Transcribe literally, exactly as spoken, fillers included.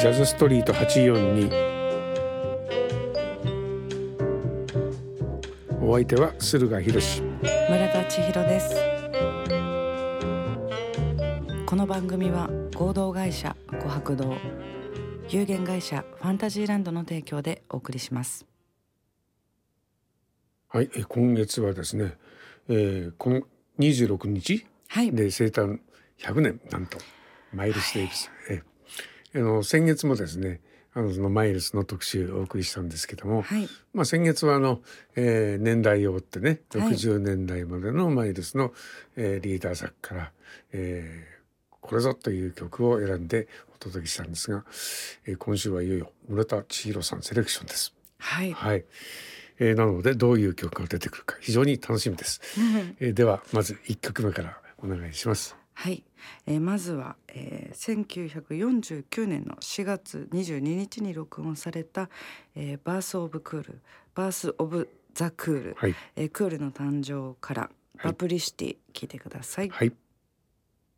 ジャズストリートはちよんに。お相手は駿河博、 村田千尋です。この番組は合同会社琥珀堂、有限会社ファンタジーランドの提供でお送りします。 はい、え今月はですね、えー、このにじゅうろくにちで生誕ひゃくねん、なんとマイルス・デイビス、はい、えあの先月もですね、あのそのマイルスの特集をお送りしたんですけども、 はい、 まあ、先月はあの、えー、年代を追ってね、 はい、 ろくじゅうねんだいまでのマイルスの、えー、リーダー作から、えーこれぞという曲を選んでお届けしたんですが、えー、今週はいよいよ村田千尋さんセレクションです。 はい、 はい、えー、なのでどういう曲が出てくるか非常に楽しみです、えー、ではまずいっきょくめからお願いします。 はい、えー、まずは、えー、せんきゅうひゃくよんじゅうきゅうねんのしがつにじゅうににちに録音された、えー、バース・オブ・クール、バース・オブ・ザ・クール、 はい、 えー、クールの誕生から、 はい、 バプリシティ、聞いてください。 はい。